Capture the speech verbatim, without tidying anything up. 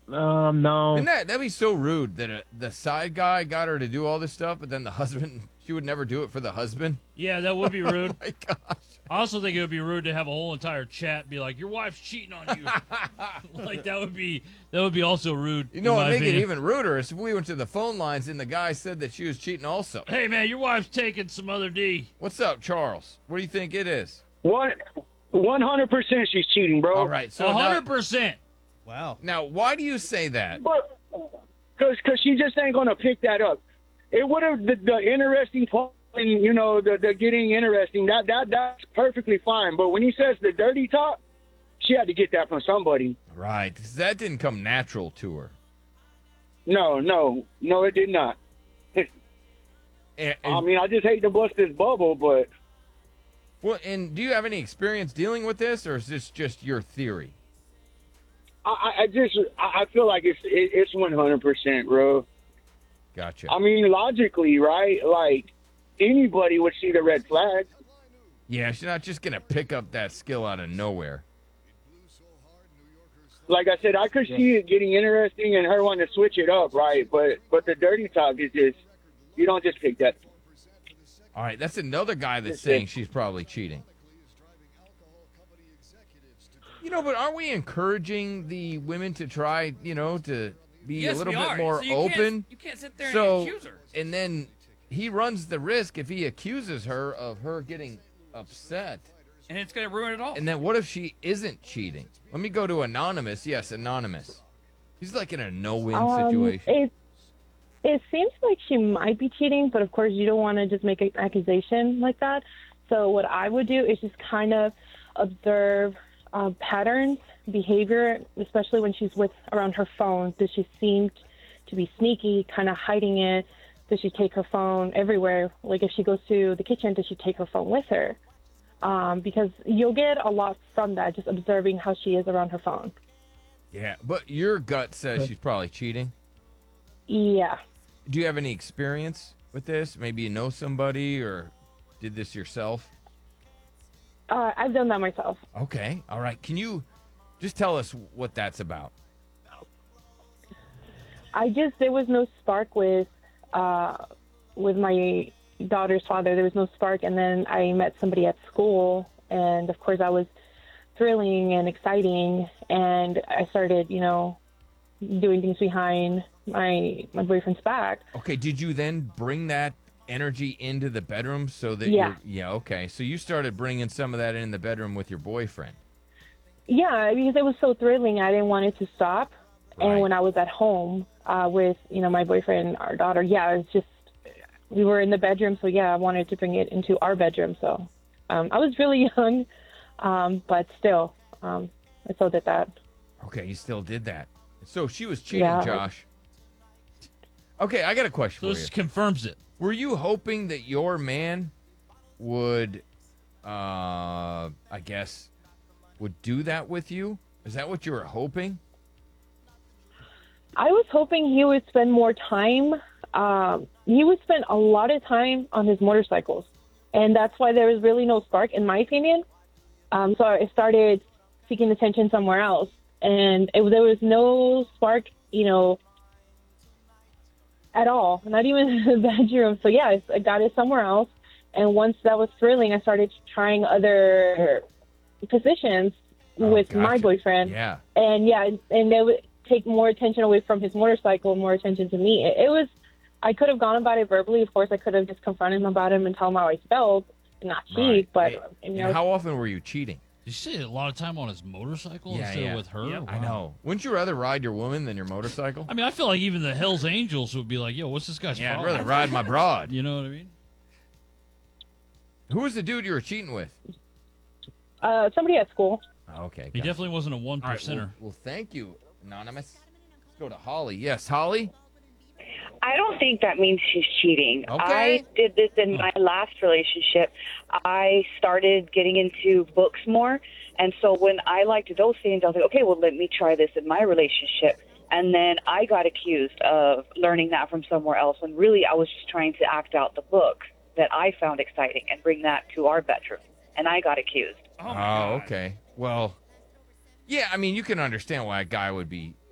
Um, no. And that that'd be so rude that uh the side guy got her to do all this stuff, but then the husband, she would never do it for the husband. Yeah, that would be rude. Oh my gosh. I also think it would be rude to have a whole entire chat be like, "Your wife's cheating on you." Like that would be that would be also rude. You know in what my make it opinion. even ruder is if we went to the phone lines and the guy said that she was cheating also. Hey man, your wife's taking some other D. What's up, Charles? What do you think it is? One, one hundred percent she's cheating, bro. All right, so A now, hundred percent. Wow. now why do you say that? But because cause she just ain't gonna pick that up. It would have the, the interesting part, and you know, the, the getting interesting. That that that's perfectly fine. But when he says the dirty talk, she had to get that from somebody. Right, 'cause that didn't come natural to her. No, no, no, it did not. And, I and- mean, I just hate to bust this bubble, but well, and do you have any experience dealing with this, or is this just your theory? I, I I just I I feel like it's it, it's one hundred percent, bro. Gotcha. I mean, logically, right? Like anybody would see the red flag. Yeah, she's not just gonna pick up that skill out of nowhere. Like I said, I could see it getting interesting and her wanting to switch it up, right? But but the dirty talk is just you don't just pick that. All right, that's another guy that's It's- saying she's probably cheating. You know, but aren't we encouraging the women to try, you know, to be Yes, a little we bit are. more So you open? Can't, you can't sit there So, and accuse her. and then he runs the risk if he accuses her of her getting upset. And it's going to ruin it all. And then what if she isn't cheating? Let me go to Anonymous. Yes, Anonymous. He's like in a no-win Um, situation. It it seems like she might be cheating, but of course you don't want to just make an accusation like that. So what I would do is just kind of observe uh, patterns, behavior, especially when she's with around her phone. Does she seem to be sneaky, kind of hiding it? Does she take her phone everywhere? Like if she goes to the kitchen, does she take her phone with her? Um, because you'll get a lot from that, just observing how she is around her phone. Yeah, but your gut says she's probably cheating. Yeah. Do you have any experience with this? Maybe you know somebody or did this yourself? Uh, I've done that myself. Okay. All right. Can you just tell us what that's about? I just there was no spark with uh, with my daughter's father. There was no spark, and then I met somebody at school, and of course I was thrilling and exciting, and I started, you know, doing things behind my my boyfriend's back. Okay. Did you then bring that energy into the bedroom so that Yeah. you're, yeah. Okay. So you started bringing some of that in the bedroom with your boyfriend. Yeah, because it was so thrilling. I didn't want it to stop. Right. And when I was at home uh, with, you know, my boyfriend, our daughter, yeah, it was just, we were in the bedroom. So, yeah, I wanted to bring it into our bedroom. So um, I was really young, um, but still, um, I still did that. Okay. You still did that. So she was cheating, Yeah. Josh. Okay. I got a question So for this you. confirms it. Were you hoping that your man would, uh, I guess, would do that with you? Is that what you were hoping? I was hoping he would spend more time. Um, he would spend a lot of time on his motorcycles. And that's why there was really no spark, in my opinion. Um, so I started seeking attention somewhere else. And it, there was no spark, you know, at all, not even in the bedroom. So, yeah, I, I got it somewhere else. And once that was thrilling, I started trying other positions Oh, with my gotcha. boyfriend. Yeah. And, yeah, and they would take more attention away from his motorcycle, more attention to me. It, it was, I could have gone about it verbally. Of course, I could have just confronted him about him and tell him how I felt and not cheat. Right. But, Hey, you and know, how often were you cheating? Did you say a lot of time on his motorcycle Yeah, instead yeah. of with her? Yep. I Wow. know. Wouldn't you rather ride your woman than your motorcycle? I mean, I feel like even the Hell's Angels would be like, "Yo, what's this guy's Yeah, I'd problem?" rather ride my broad. You know what I mean? Who was the dude you were cheating with? uh, somebody at school. Oh, okay. He got it. definitely wasn't a one All right, percenter. well, well, thank you, Anonymous. Let's go to Holly. Yes, Holly? I don't think that means she's cheating. Okay. I did this in my last relationship. I started getting into books more. And so when I liked those things, I was like, okay, well, let me try this in my relationship. And then I got accused of learning that from somewhere else. And really, I was just trying to act out the book that I found exciting and bring that to our bedroom. And I got accused. Oh, my Oh, God. okay. Well, yeah, I mean, you can understand why a guy would be